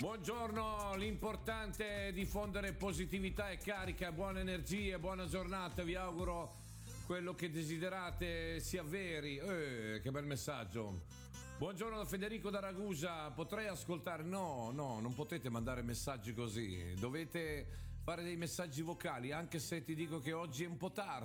Buongiorno, l'importante è diffondere positività e carica, buone energie, buona giornata, vi auguro quello che desiderate si avveri. Che bel messaggio. Buongiorno da Federico da Ragusa, potrei ascoltare? No, non potete mandare messaggi così, dovete fare dei messaggi vocali, anche se ti dico che oggi è un po' tardi.